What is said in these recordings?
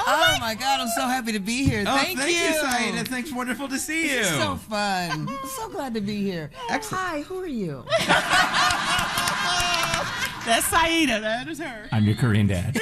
Oh my God, I'm so happy to be here. Thank you. Saida. Thanks, wonderful to see you. It's so fun. I'm so glad to be here. Excellent. Hi, who are you? That's Saida. That is her. I'm your Korean dad.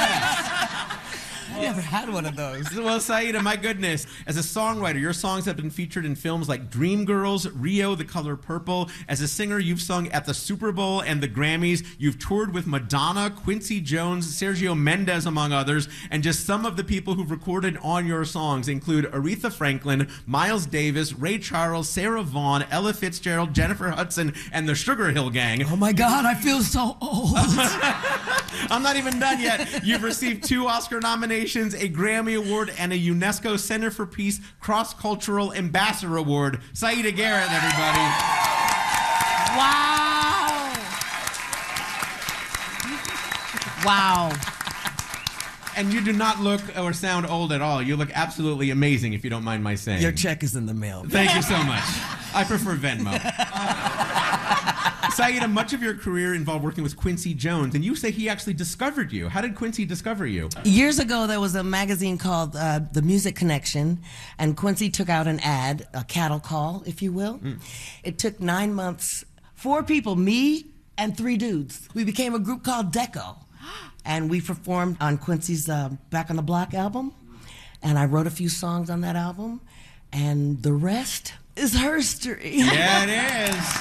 I never had one of those. Well, Saida, my goodness, as a songwriter, your songs have been featured in films like Dreamgirls, Rio, The Color Purple. As a singer, you've sung at the Super Bowl and the Grammys. You've toured with Madonna, Quincy Jones, Sergio Mendes, among others. And just some of the people who've recorded on your songs include Aretha Franklin, Miles Davis, Ray Charles, Sarah Vaughan, Ella Fitzgerald, Jennifer Hudson, and the Sugar Hill Gang. Oh my God, I feel so old. I'm not even done yet. You've received 2 Oscar nominations, a Grammy Award, and a UNESCO Center for Peace Cross-Cultural Ambassador Award. Saida Garrett, everybody. Wow. Wow. And you do not look or sound old at all. You look absolutely amazing, if you don't mind my saying. Your check is in the mail. Thank you so much. I prefer Venmo. Saida, much of your career involved working with Quincy Jones, and you say he actually discovered you. How did Quincy discover you? Years ago, there was a magazine called The Music Connection, and Quincy took out an ad, a cattle call, if you will. It took 9 months, 4 people, me and 3 dudes. We became a group called Deco, and we performed on Quincy's Back on the Block album, and I wrote a few songs on that album, and the rest is herstory. Yeah, it is.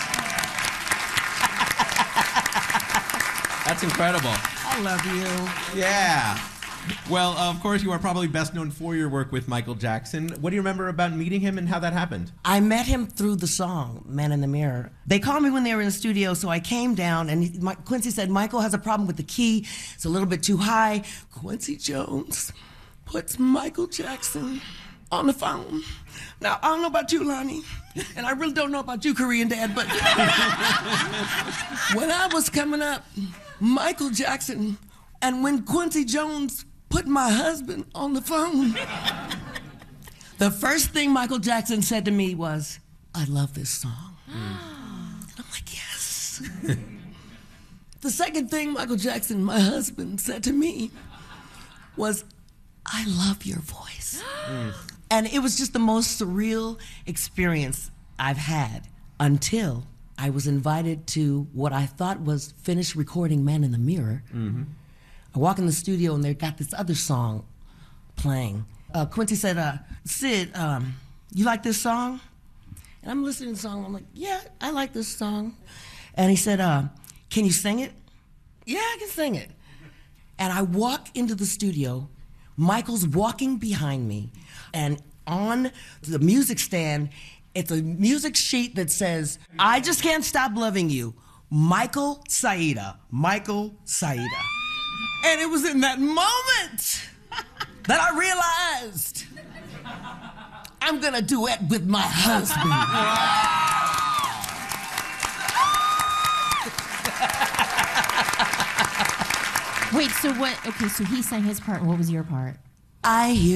That's incredible. I love you. Yeah. Well, of course, you are probably best known for your work with Michael Jackson. What do you remember about meeting him and how that happened? I met him through the song, Man in the Mirror. They called me when they were in the studio, so I came down, and Quincy said, Michael has a problem with the key. It's a little bit too high. Quincy Jones puts Michael Jackson on the phone. Now, I don't know about you, Lonnie, and I really don't know about you, Korean Dad, but when I was coming up, Michael Jackson, and when Quincy Jones put my husband on the phone, the first thing Michael Jackson said to me was, I love this song. And I'm like, yes. The second thing Michael Jackson, my husband, said to me was, I love your voice. And it was just the most surreal experience I've had until I was invited to what I thought was finished recording Man in the Mirror. I walk in the studio and they got this other song playing. Quincy said, Sid, you like this song? And I'm listening to the song, I'm like, yeah, I like this song. And he said, can you sing it? Yeah, I can sing it. And I walk into the studio, Michael's walking behind me, and on the music stand, it's a music sheet that says, I just can't stop loving you, Michael Saida, Michael Saida. And it was in that moment that I realized I'm gonna duet with my husband. Wait, so what? Okay, so he sang his part. What was your part? I hear